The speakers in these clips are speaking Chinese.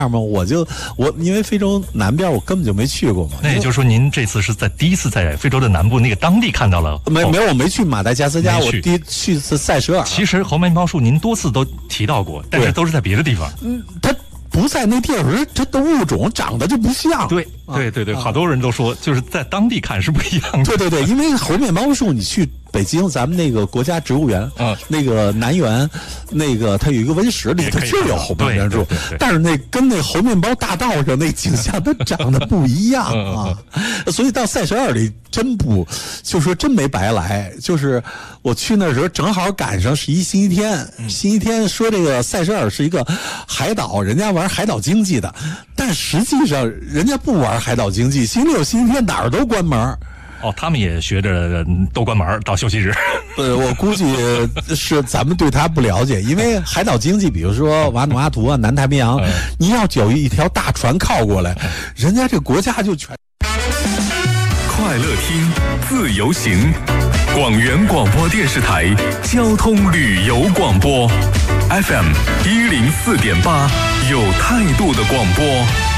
嘛，我因为非洲南边我根本就没去过嘛。 那也就是说，您这次是第一次在非洲的南部那个当地看到了？ 没有，我没去马达加斯加，我第一去次塞舌尔。 其实猴面包树您多次都提到过，但是都是在别的地方。 它不在那地儿，它的物种长得就不像。 对，好多人都说，就是在当地看是不一样的。 对，因为猴面包树，你去北京咱们那个国家植物园，那个南园，那个它有一个温室里头就有猴面包树，但是跟那猴面包大道上那景象它长得不一样啊，所以到塞舌尔里真不，就说真没白来，就是我去那时候正好赶上是一星期天，星期天说这个塞舌尔是一个海岛，人家玩海岛经济的，但实际上人家不玩海岛经济，星期六、星期天哪儿都关门。 他们也学着都关门到休息日。 我估计是咱们对他不了解，因为海岛经济，比如说瓦努阿图啊、南太平洋，你要有一条大船靠过来，人家这国家就全。 快乐听，自由行，广元广播电视台交通旅游广播 FM 104.8，有态度的广播。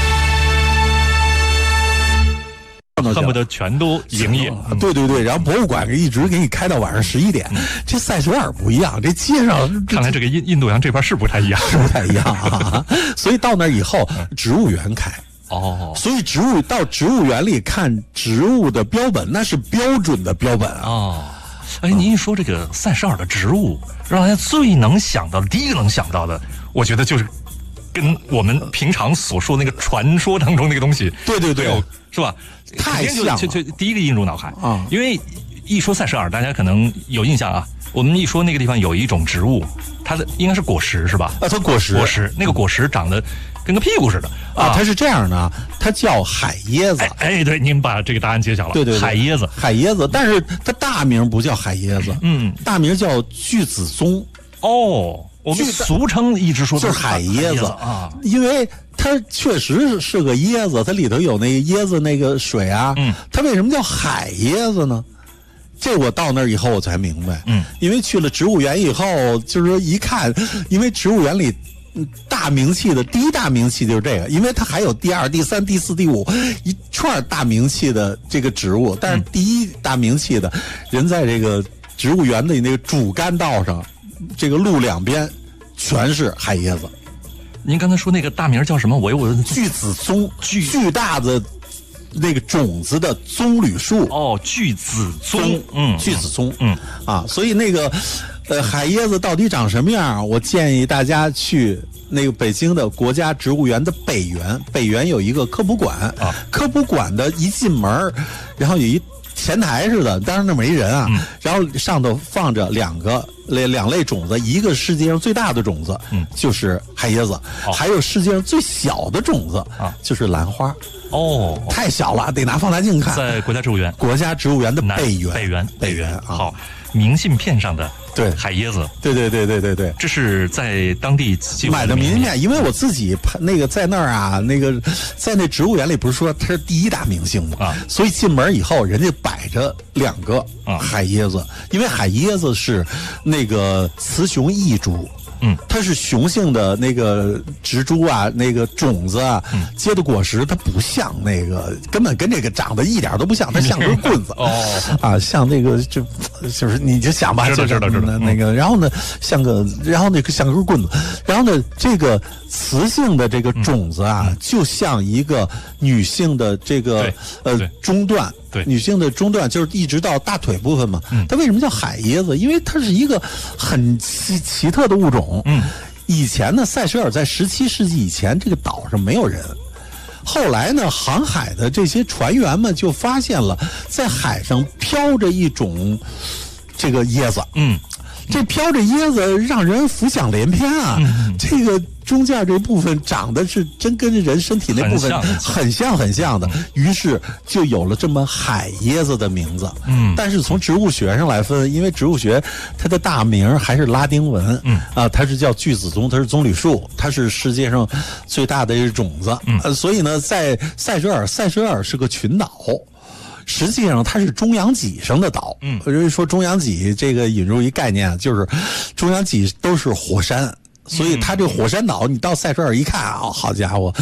恨不得全都营业。 对，然后博物馆一直给你开到晚上11点。这塞舌尔不一样，这街上看来这个印度洋这边是不太一样， 啊。所以到那以后，植物园开。所以到植物园里看植物的标本，那是标准的标本啊。 您一说这个塞舌尔的植物，让人最能想到的，第一个能想到的，我觉得就是跟我们平常所说那个传说当中那个东西， 对， 是吧？ 太像了， 就第一个映入脑海啊！因为一说塞舌尔，大家可能有印象啊。我们一说那个地方有一种植物，它的应该是果实是吧？ 它果实， 那个果实长得跟个屁股似的啊！它是这样的，它叫海椰子。 对，您把这个答案揭晓了。 对， 海椰子， 但是它大名不叫海椰子，大名叫巨子棕。 我们俗称一直说就是海椰子啊，因为它确实是个椰子，它里头有那个椰子那个水啊。它为什么叫海椰子呢？这我到那儿以后我才明白。因为去了植物园以后，就是说一看，因为植物园里大名气的第一大名气就是这个，因为它还有第二、第三、第四、第五一串大名气的这个植物，但是第一大名气的人在这个植物园的那个主干道上。这个路两边全是海椰子。 您刚才说那个大名叫什么？我巨子棕，巨大的那个种子的棕榈树。 巨子棕， 巨子棕，所以那个海椰子到底长什么样？我建议大家去那个北京的国家植物园的北园有一个科普馆科普馆的一进门，然后有一前台似的，当然那没人啊。然后上头放着两类种子，一个世界上最大的种子，就是海椰子，还有世界上最小的种子就是兰花。太小了，得拿放大镜看。 在国家植物园的北园啊。 好，明信片上的海椰子， 对， 这是在当地买的明信片，因为我自己那个在那儿啊，那个在那植物园里不是说它是第一大明星吗？所以进门以后，人家摆着2个海椰子，因为海椰子是那个雌雄异株。它是雄性的那个植株啊，那个种子啊，结的果实它不像那个，根本跟这个长得一点都不像，它像根棍子像那个就是你就想吧， 知道那个，然后呢像根棍子，然后呢这个雌性的这个种子啊，就像一个女性的这个中段。女性的中段就是一直到大腿部分嘛。它为什么叫海椰子？因为它是一个很奇特的物种。以前呢，塞舌尔在17世纪以前，这个岛上没有人。后来呢，航海的这些船员们就发现了，在海上飘着一种这个椰子。这飘着椰子让人浮想联翩啊！这个中间这部分长得是真跟人身体那部分很像的，于是就有了这么海椰子的名字。但是从植物学上来分，因为植物学它的大名还是拉丁文，它是叫巨子棕，它是棕榈树，它是世界上最大的一个种子。所以呢，在塞舌尔是个群岛。实际上它是中洋脊上的岛。说中洋脊这个引入一概念，就是中洋脊都是火山，所以它这个火山岛，你到塞舌尔一看啊，好家伙，